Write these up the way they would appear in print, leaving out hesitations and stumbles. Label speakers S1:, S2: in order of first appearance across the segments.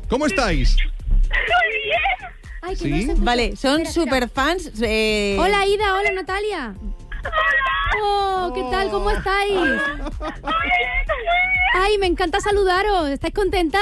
S1: ¿Cómo estáis?
S2: Muy bien.
S3: Ay, que
S1: ¿Sí?
S3: no se escucha.
S4: Vale, son
S3: Espera,
S4: super fans.
S3: Hola, Aida. Hola, Natalia. Oh, ¿qué tal? ¿Cómo estáis? Ay, me encanta saludaros. ¿Estáis contentas?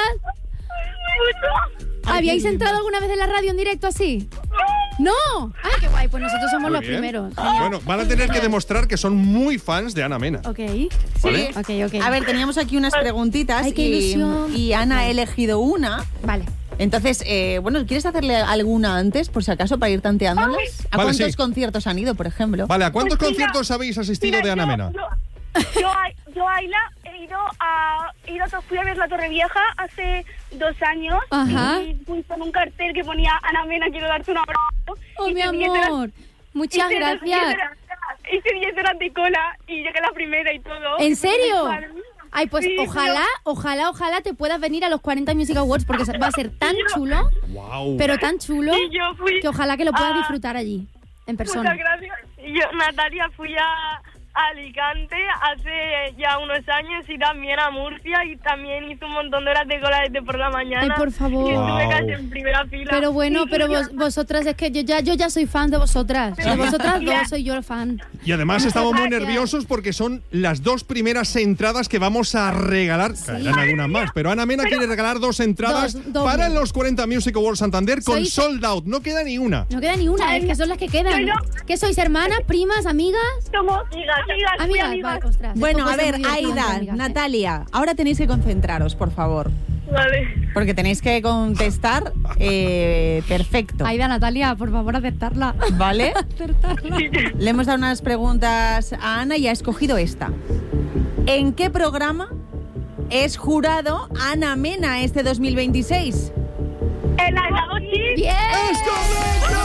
S3: ¿Habíais entrado alguna vez en la radio en directo así? ¡No! ¡Ay, qué guay! Pues nosotros somos
S1: Muy
S3: los
S1: bien.
S3: primeros. Genial.
S1: Bueno, van a tener que demostrar que son muy fans de Ana Mena.
S3: Ok.
S1: ¿Vale?
S3: Ok.
S4: A ver, teníamos aquí unas preguntitas.
S3: Ay, qué ilusión.
S4: Y Ana ha elegido una.
S3: Vale.
S4: Entonces, bueno, ¿quieres hacerle alguna antes, por si acaso, para ir tanteándolas? ¿A
S1: Vale,
S4: cuántos
S1: sí.
S4: conciertos han ido, por ejemplo?
S1: Vale, ¿a cuántos
S2: Pues mira,
S1: conciertos habéis asistido de Ana Mena?
S2: Yo Ayla, fui a ver la Torre Vieja hace 2 años.
S3: Ajá.
S2: Y fui con un cartel que ponía Ana Mena, quiero darte un abrazo.
S3: Oh,
S2: Y
S3: mi
S2: hice 10 horas-
S3: amor. Muchas
S2: hice
S3: gracias.
S2: 10 horas de cola y llegué la primera y todo.
S3: ¿En serio?
S2: Madre mía.
S3: Ay, pues
S2: Sí,
S3: ojalá te puedas venir a los 40 Music Awards porque va a ser tan chulo,
S1: ¡Wow!
S3: pero tan chulo,
S2: Y yo fui
S3: que ojalá que lo puedas
S2: a-
S3: disfrutar allí, en persona.
S2: Muchas gracias. Y yo, Natalia, fui a Alicante hace ya unos años y también a Murcia y también hice un montón de horas de cola desde por la mañana.
S3: Ay, por favor.
S2: Y estuve
S1: Wow.
S2: casi en primera fila.
S3: Pero bueno,
S2: Y-
S3: pero
S2: y-
S3: vosotras, es que yo ya soy fan de vosotras. De vosotras
S2: Ya.
S3: dos soy yo el fan.
S1: Y además estamos muy
S3: Gracias.
S1: nerviosos porque son las 2 primeras entradas que vamos a regalar. Caerán algunas más, pero Ana Mena quiere regalar 2 entradas
S3: doble.
S1: para los 40 Music Awards Santander con
S3: Sois-
S1: sold out. No queda ni una.
S3: No queda ni una, es que son las que quedan.
S2: Yo-
S3: ¿Qué sois, hermanas, primas, amigas?
S2: Somos amigas,
S3: Amigas, vale, ostras.
S4: Bueno,
S3: Esto
S4: a
S3: puede ser
S4: ver,
S3: muy divertido entre
S4: Aida,
S3: amigas, ¿eh?
S4: Natalia, ahora tenéis que concentraros, por favor.
S2: Vale.
S4: Porque tenéis que contestar perfecto.
S3: Aida, Natalia, por favor, aceptarla.
S4: ¿Vale?
S3: Acertarla.
S4: Le hemos dado unas preguntas a Ana y ha escogido esta. ¿En qué programa es jurado Ana Mena este 2026?
S2: El helado chip.
S3: ¡Bien!
S1: ¡Es correcto!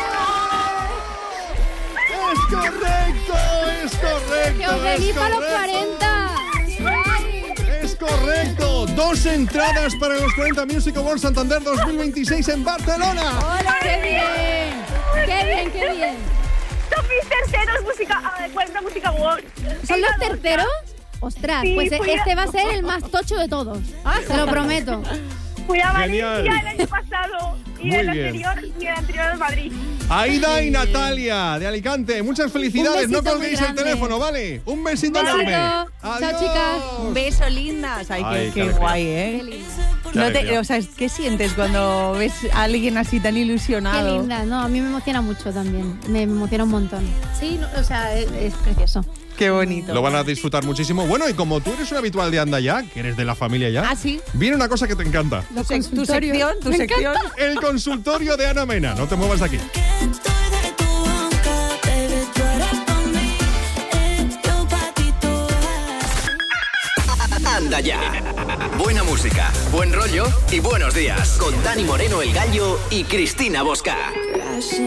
S1: ¡Es correcto! ¡Es correcto!
S3: ¡Que os venís para los 40!
S1: ¡Es correcto! 2 entradas para los 40 Music Awards Santander 2026 en Barcelona.
S3: ¡Qué bien! ¡Qué bien, qué bien!
S2: Son mis terceros 40 Música Awards.
S3: ¿Son los terceros? Ostras,
S2: Sí,
S3: pues
S2: fui a-
S3: este va a ser el más tocho de todos. Te lo prometo.
S2: Fui a
S1: Genial.
S2: Valencia el año pasado y
S1: Muy
S2: el
S1: bien.
S2: anterior de Madrid.
S1: Aida y Natalia de Alicante, muchas felicidades.
S3: Un
S1: No
S3: besito
S1: colguéis
S3: muy
S1: el
S3: grande.
S1: teléfono, ¿vale? Un besito
S3: Besito.
S1: enorme.
S3: Chao,
S1: Adiós.
S3: chicas.
S4: Un beso, lindas. Ay,
S1: Ay,
S4: qué
S1: qué alegría.
S4: guay,
S3: Qué
S4: ¿eh?
S3: linda.
S1: Qué
S4: No
S1: alegría.
S4: o sea, ¿qué sientes cuando ves a alguien así tan
S3: Qué
S4: ilusionado?
S3: linda. No, a mí me emociona mucho también. Me emociona un montón. Sí, o sea, es precioso.
S4: Qué bonito.
S1: Lo van a disfrutar muchísimo. Bueno, y como tú eres un habitual de Anda Ya, que eres de la familia ya,
S4: Ah, sí.
S1: viene una cosa que te encanta.
S4: Tu sección, tu
S3: Me
S4: sección.
S1: El consultorio de Ana Mena. No te muevas de aquí.
S5: Anda ya. Buena música, buen rollo y buenos días. Con Dani Moreno, el Gallo y Cristina Bosca.